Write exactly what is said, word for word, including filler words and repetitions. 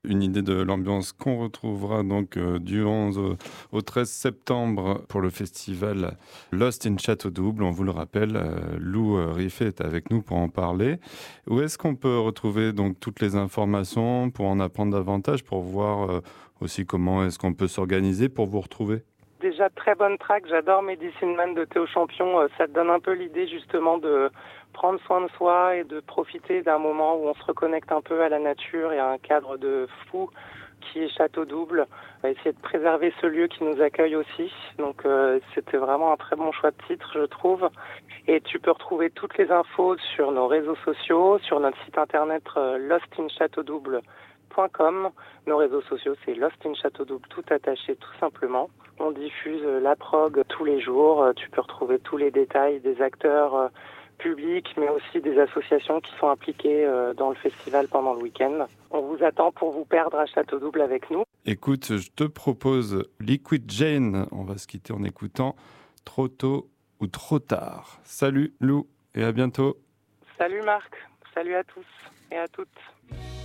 Une idée de l'ambiance qu'on retrouvera donc euh, du onze au, au treize septembre pour le festival Lost in Château-Double. On vous le rappelle, euh, Lou euh, Riffet est avec nous pour en parler. Où est-ce qu'on peut retrouver donc toutes les informations pour en apprendre davantage, pour voir euh, aussi comment est-ce qu'on peut s'organiser pour vous retrouver? Déjà, très bonne track. J'adore Medicine Man de Théo Champion. Euh, Ça te donne un peu l'idée justement de prendre soin de soi et de profiter d'un moment où on se reconnecte un peu à la nature et à un cadre de fou qui est Château Double. On va essayer de préserver ce lieu qui nous accueille aussi. Donc euh, c'était vraiment un très bon choix de titre, je trouve. Et tu peux retrouver toutes les infos sur nos réseaux sociaux, sur notre site internet euh, lost in chateau double point com. Nos réseaux sociaux, c'est Lost in Château Double, tout attaché, tout simplement. On diffuse euh, la prog tous les jours. Euh, tu peux retrouver tous les détails des acteurs euh, publics, mais aussi des associations qui sont impliquées euh, dans le festival pendant le week-end. On vous attend pour vous perdre à Château Double avec nous. Écoute, je te propose Liquid Jane. On va se quitter en écoutant Trop tôt ou trop tard. Salut Lou et à bientôt. Salut Marc, salut à tous et à toutes.